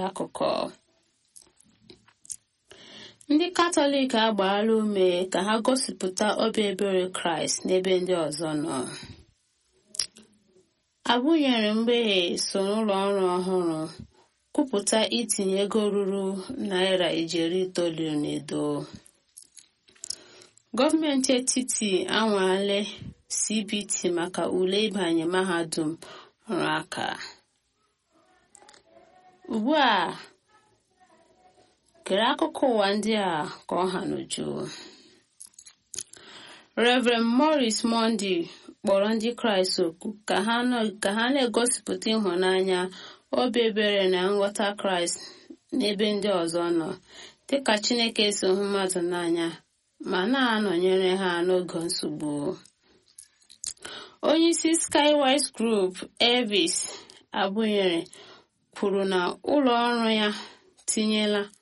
akụkọ. Ndị Katọlik agbaala ume ka ha gosipụta obi ebere Kraịst n'ebe ndị ọzọ nọ. Abụnyere Mgbeghe so n'ụlọ ọrụ ọhụrụ kwupụta itinye ego ruru $90. Gọọmenti etiti anwale CBT maka ule ịbanye mahadum ọrụ aka. Ugbu a gere akụkọ ụwa ndị a ka ọ ha n'uju. Reverend Maurice Monday kpọrọ ndị Kraịst oku ka ha na-egosipụta ịhụnanya, obi ebere na nghọta Kraịst n'ebe ndị ọzọ nọ, dịka Chineke si hụ mmadụ n'anya ma na-anọnyere ha n'oge nsogbu. Onyeisi Skywise Group Elvis Abụnyere kwuru na ụlọ ọrụ ya tinyela